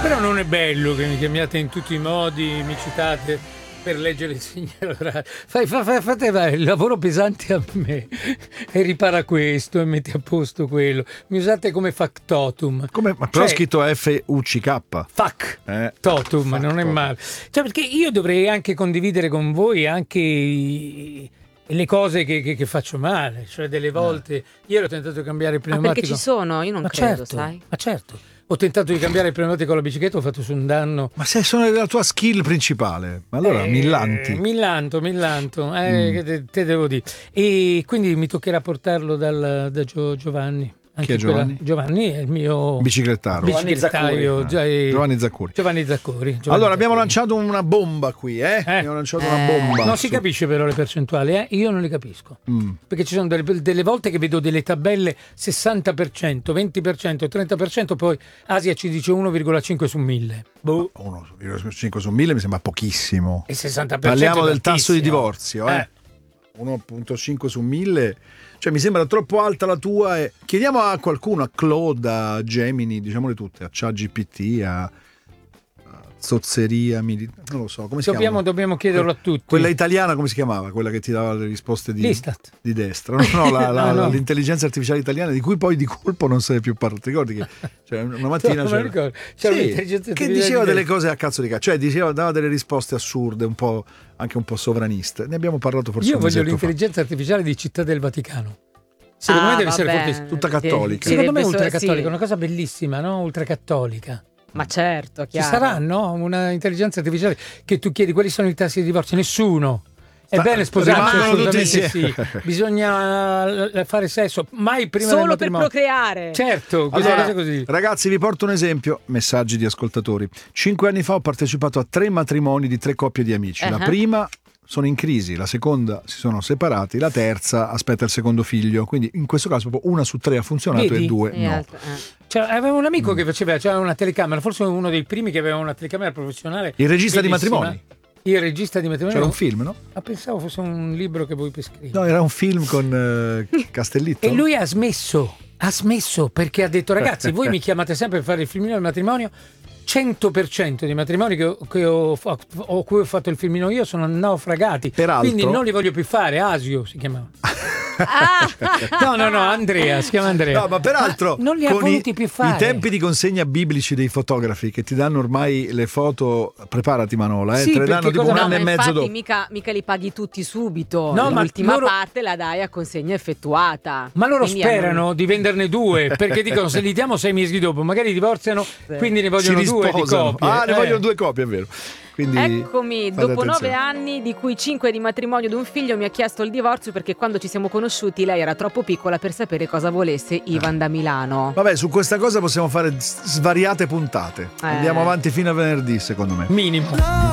Però non è bello che mi chiamiate in tutti i modi, mi citate per leggere il segnale. Fate il lavoro pesante a me e ripara questo e metti a posto quello. Mi usate come factotum. Ma però scritto F-U-C-K. Totum, non è male. Cioè, perché io dovrei anche condividere con voi anche le cose che faccio male. Cioè, delle volte io ho tentato di cambiare il pneumatico. Perché ci sono? Io non credo, sai? Ma certo. Ho tentato di cambiare il pneumatico con la bicicletta, ho fatto su un danno. Ma se sono la tua skill principale, ma allora millanti. Millanto, che te devo dire. E quindi mi toccherà portarlo da Giovanni. Chi è Giovanni? Giovanni è il mio biciclettaio. Giovanni Zaccuri. Allora abbiamo lanciato una bomba qui, Abbiamo lanciato una bomba. Non si capisce però le percentuali, Io non le capisco. Perché ci sono delle volte che vedo delle tabelle 60%, 20%, 30%, poi Asia ci dice 1,5 su 1000. 1,5 su 1000 mi sembra pochissimo. E 60% parliamo del tasso di divorzio, 1,5 su 1000. Cioè mi sembra troppo alta la tua. Chiediamo a qualcuno, a Claude, a Gemini, diciamole tutte, a ChatGPT, a Zozzeria, non lo so, come si chiama? Dobbiamo chiederlo a tutti. Quella italiana come si chiamava? Quella che ti dava le risposte di destra. No, l'intelligenza artificiale italiana di cui poi di colpo non se ne è più parlato. Ti ricordi che una mattina c'era che diceva delle cose a cazzo di cazzo, cioè dava delle risposte assurde, anche un po' sovraniste. Ne abbiamo parlato forse. Io voglio l'intelligenza artificiale di Città del Vaticano. Secondo me deve essere fortissima. Tutta cattolica. Secondo me è ultracattolica, una cosa bellissima, no? Ultracattolica. Ma certo, chiaro. Ci sarà, no? Una intelligenza artificiale che tu chiedi quali sono i tassi di divorzio? Nessuno. È bene sposarsi, assolutamente sì. Bisogna fare sesso, mai prima del matrimonio. Solo per procreare. Certo, allora, così. Ragazzi, vi porto un esempio, messaggi di ascoltatori. 5 anni fa ho partecipato a 3 matrimoni di 3 coppie di amici. La prima sono in crisi, la seconda si sono separati, la terza aspetta il secondo figlio, quindi in questo caso proprio 1 su 3 ha funzionato. Vedi? E 2 no. Cioè, avevo un amico che c'aveva una telecamera, forse uno dei primi che aveva una telecamera professionale. Il regista di matrimoni. Il regista di matrimoni. C'era un film, no? Ma pensavo fosse un libro che voi per scrivere. No, era un film con Castellitto. E lui ha smesso perché ha detto: ragazzi, voi mi chiamate sempre per fare il filmino del matrimonio. 100% dei matrimoni cui ho fatto il filmino io sono naufragati. Peraltro, quindi non li voglio più fare. Asio si chiamava. No, Andrea, si chiama Andrea. No, ma peraltro non li ha voluti più fare. I tempi di consegna biblici dei fotografi che ti danno ormai le foto, preparati Manola, te le danno tipo un anno e mezzo dopo. Mica li paghi tutti subito. No, l'ultima parte la dai a consegna effettuata. Ma loro sperano di venderne 2 perché dicono se li diamo 6 mesi dopo magari divorziano, quindi ne vogliono 2 di coppie. Ne vogliono 2 coppie, è vero. Quindi eccomi, dopo 9 anni, di cui 5 di matrimonio di un figlio, mi ha chiesto il divorzio perché quando ci siamo conosciuti lei era troppo piccola per sapere cosa volesse Ivan da Milano. Vabbè, su questa cosa possiamo fare svariate puntate. Andiamo avanti fino a venerdì, secondo me. Minimo.